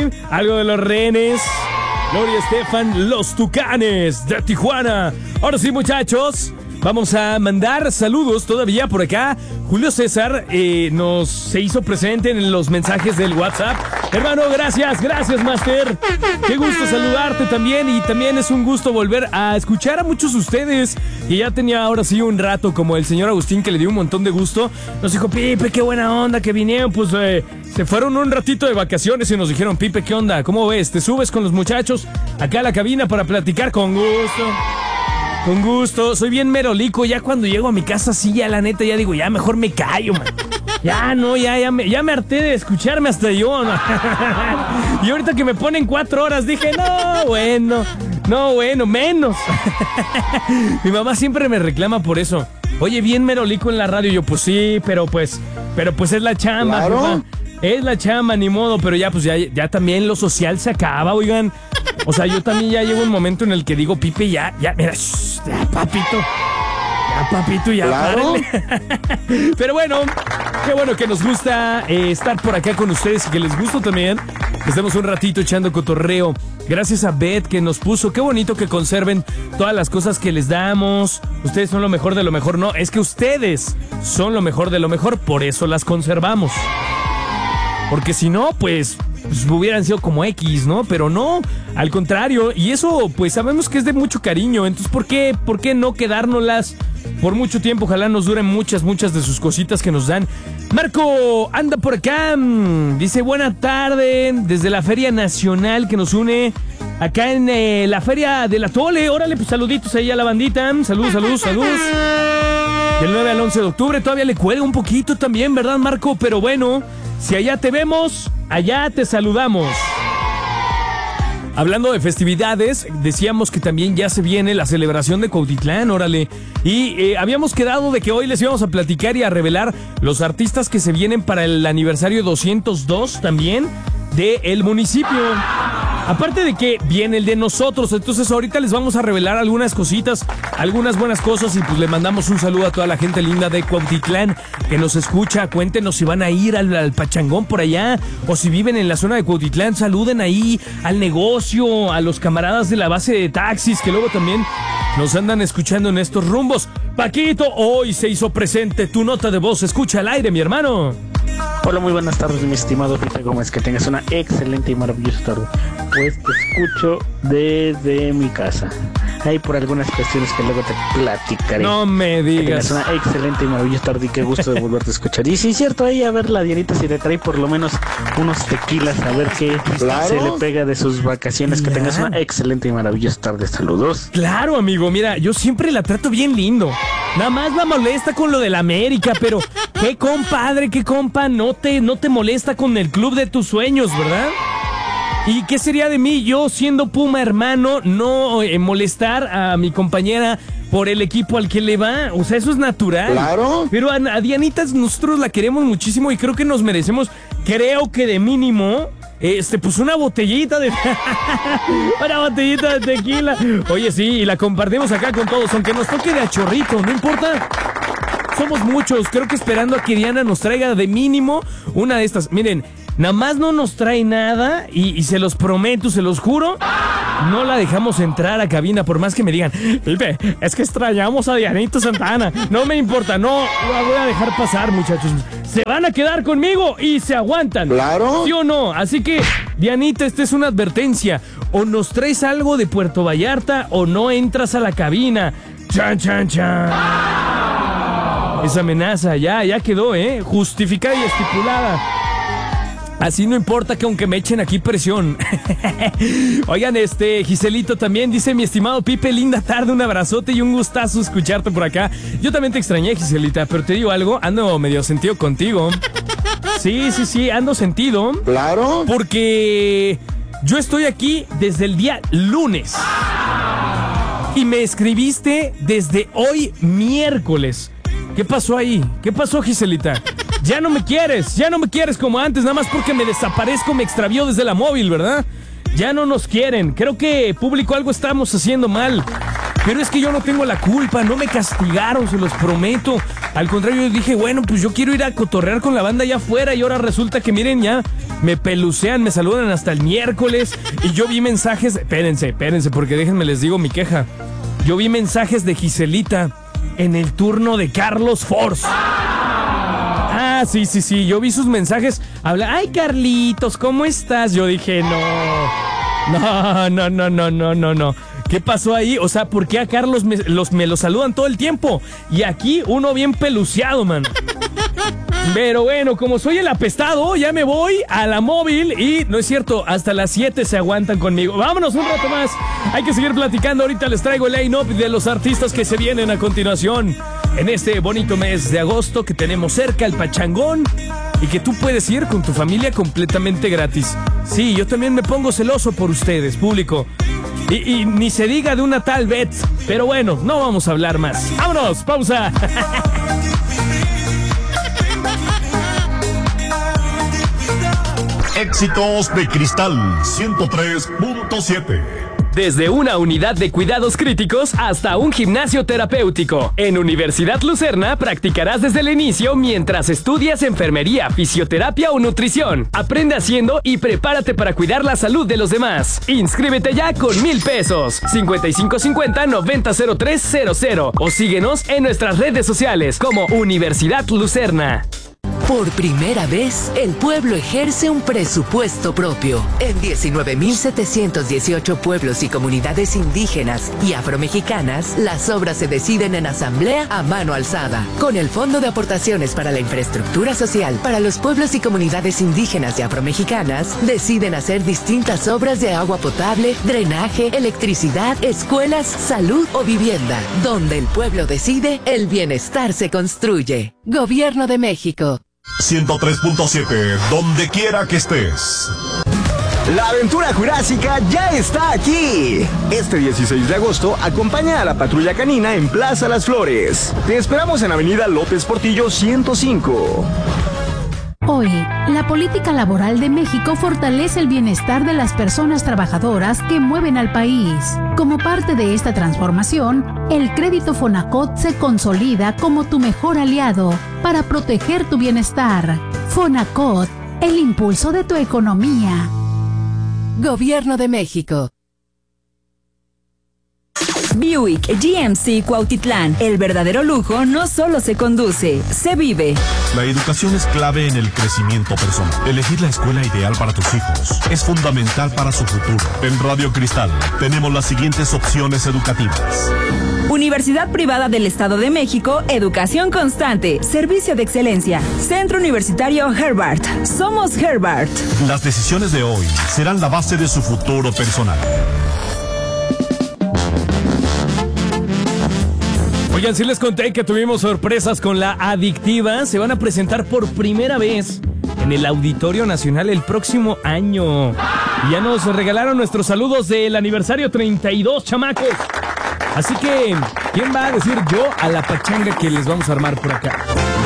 algo de los Renes. Gloria Estefan, los Tucanes de Tijuana. Ahora sí, muchachos, vamos a mandar saludos todavía por acá. Julio César se hizo presente en los mensajes del WhatsApp. Hermano, gracias, Master. Qué gusto saludarte también. Y también es un gusto volver a escuchar a muchos de ustedes. Y ya tenía ahora sí un rato, como el señor Agustín, que le dio un montón de gusto. Nos dijo, Pipe, qué buena onda que vinieron. Pues se fueron un ratito de vacaciones y nos dijeron, Pipe, ¿qué onda? ¿Cómo ves? ¿Te subes con los muchachos acá a la cabina para platicar? Con gusto. Con gusto, soy bien merolico. Ya cuando llego a mi casa, sí, ya la neta, ya digo, ya mejor me callo, man. Ya no, ya me harté de escucharme hasta yo, ¿no? Y ahorita que me ponen 4 horas, dije, no, bueno, menos. Mi mamá siempre me reclama por eso. Oye, bien merolico en la radio. Yo, pues sí, pero pues es la chamba, claro. Jefa. Es la chamba, ni modo, pero ya, pues ya también lo social se acaba, oigan. O sea, yo también ya llego un momento en el que digo, Pipe, ya, mira, ya, papito, ya, claro. Párenle. Pero bueno, qué bueno que nos gusta estar por acá con ustedes y que les gusta también. Estamos un ratito echando cotorreo. Gracias a Beth que nos puso. Qué bonito que conserven todas las cosas que les damos. Ustedes son lo mejor de lo mejor. No, es que ustedes son lo mejor de lo mejor, por eso las conservamos. Porque si no, pues hubieran sido como X, ¿no? Pero no, al contrario. Y eso, pues sabemos que es de mucho cariño. Entonces, ¿por qué no quedárnoslas por mucho tiempo? Ojalá nos duren muchas de sus cositas que nos dan. Marco anda por acá. Dice, buena tarde. Desde la Feria Nacional que nos une acá en la Feria del Atole. Órale, pues saluditos ahí a la bandita. Saludos. Del 9 al 11 de octubre. Todavía le cuelga un poquito también, ¿verdad, Marco? Pero bueno, si allá te vemos, allá te saludamos. Hablando de festividades, decíamos que también ya se viene la celebración de Cuautitlán, órale. Y habíamos quedado de que hoy les íbamos a platicar y a revelar los artistas que se vienen para el aniversario 202 también del municipio. Aparte de que viene el de nosotros, entonces ahorita les vamos a revelar algunas cositas, algunas buenas cosas y pues le mandamos un saludo a toda la gente linda de Cuautitlán que nos escucha. Cuéntenos si van a ir al pachangón por allá o si viven en la zona de Cuautitlán, saluden ahí al negocio, a los camaradas de la base de taxis que luego también nos andan escuchando en estos rumbos. Paquito, hoy se hizo presente tu nota de voz, escucha al aire, mi hermano. Hola, muy buenas tardes, mi estimado Pipe Gómez, que tengas una excelente y maravillosa tarde. Pues te escucho desde mi casa. Hay por algunas cuestiones que luego te platicaré. No me digas. Que tengas una excelente y maravillosa tarde y qué gusto de volverte a escuchar. Y sí, cierto, ahí a ver la Dianita si le trae por lo menos unos tequilas, a ver qué claro. se le pega de sus vacaciones. Claro. Que tengas una excelente y maravillosa tarde. Saludos. Claro, amigo, mira, yo siempre la trato bien lindo. Nada más la molesta con lo del América, pero qué compadre, qué compa, no te molesta con el club de tus sueños, ¿verdad? ¿Y qué sería de mí, yo siendo Puma, hermano, no molestar a mi compañera por el equipo al que le va? O sea, eso es natural. Claro. Pero a Dianita nosotros la queremos muchísimo y creo que nos merecemos, creo que de mínimo, pues una botellita de una botellita de tequila. Oye, sí, y la compartimos acá con todos, aunque nos toque de a chorrito, no importa. Somos muchos, creo que esperando a que Diana nos traiga de mínimo una de estas. Miren, nada más no nos trae nada y se los prometo, se los juro, no la dejamos entrar a cabina por más que me digan, Pipe, es que extrañamos a Dianita Santana. No me importa, no la voy a dejar pasar, muchachos. Se van a quedar conmigo y se aguantan. Claro. ¿Sí o no? Así que, Dianita, esta es una advertencia. O nos traes algo de Puerto Vallarta o no entras a la cabina. Chan, chan, chan. Esa amenaza ya quedó, justificada y estipulada. Así no importa que aunque me echen aquí presión. Oigan, Giselito también dice, mi estimado Pipe, linda tarde, un abrazote y un gustazo escucharte por acá. Yo también te extrañé, Giselita, pero te digo algo, ando medio sentido contigo. Sí, ando sentido. Claro. Porque yo estoy aquí desde el día lunes. Y me escribiste desde hoy miércoles. ¿Qué pasó ahí? ¿Qué pasó, Giselita? Ya no me quieres como antes, nada más porque me desaparezco, me extravió desde la móvil, ¿verdad? Ya no nos quieren. Creo que, público, algo estamos haciendo mal. Pero es que yo no tengo la culpa, no me castigaron, se los prometo. Al contrario, yo dije, bueno, pues yo quiero ir a cotorrear con la banda allá afuera y ahora resulta que, miren, ya me pelucean, me saludan hasta el miércoles. Y yo vi mensajes, espérense, porque déjenme les digo mi queja. Yo vi mensajes de Giselita en el turno de Carlos Force. Ah, sí, yo vi sus mensajes. Habla, ay, Carlitos, ¿cómo estás? Yo dije, no. ¿Qué pasó ahí? O sea, ¿por qué a Carlos me lo saludan todo el tiempo? Y aquí uno bien peluceado, man. Pero bueno, como soy el apestado, ya me voy a la móvil y no es cierto, hasta las 7 se aguantan conmigo. Vámonos un rato más. Hay que seguir platicando. Ahorita les traigo el line-up de los artistas que se vienen a continuación en este bonito mes de agosto que tenemos cerca, el Pachangón, y que tú puedes ir con tu familia completamente gratis. Sí, yo también me pongo celoso por ustedes, público. Y ni se diga de una tal Beth. Pero bueno, no vamos a hablar más. ¡Vámonos! ¡Pausa! Éxitos de Cristal 103.7. Desde una unidad de cuidados críticos hasta un gimnasio terapéutico. En Universidad Lucerna practicarás desde el inicio mientras estudias enfermería, fisioterapia o nutrición. Aprende haciendo y prepárate para cuidar la salud de los demás. Inscríbete ya con 1,000 pesos. 5550-900300 o síguenos en nuestras redes sociales como Universidad Lucerna. Por primera vez, el pueblo ejerce un presupuesto propio. En 19.718 pueblos y comunidades indígenas y afromexicanas, las obras se deciden en asamblea a mano alzada. Con el Fondo de Aportaciones para la Infraestructura Social para los pueblos y comunidades indígenas y afromexicanas, deciden hacer distintas obras de agua potable, drenaje, electricidad, escuelas, salud o vivienda. Donde el pueblo decide, el bienestar se construye. Gobierno de México. 103.7, donde quiera que estés. La aventura jurásica ya está aquí. Este 16 de agosto, acompaña a la Patrulla Canina en Plaza Las Flores. Te esperamos en Avenida López Portillo 105. Hoy, la política laboral de México fortalece el bienestar de las personas trabajadoras que mueven al país. Como parte de esta transformación, el crédito Fonacot se consolida como tu mejor aliado para proteger tu bienestar. Fonacot, el impulso de tu economía. Gobierno de México. Buick GMC Cuautitlán. El verdadero lujo no solo se conduce, se vive. La educación es clave en el crecimiento personal. Elegir la escuela ideal para tus hijos es fundamental para su futuro. En Radio Cristal tenemos las siguientes opciones educativas. Universidad Privada del Estado de México, educación constante, servicio de excelencia. Centro Universitario Herbart. Somos Herbart. Las decisiones de hoy serán la base de su futuro personal. Oigan, sí les conté que tuvimos sorpresas con La Adictiva. Se van a presentar por primera vez en el Auditorio Nacional el próximo año. Y ya nos regalaron nuestros saludos del aniversario 32, chamacos. Así que, ¿quién va a decir yo a la pachanga que les vamos a armar por acá?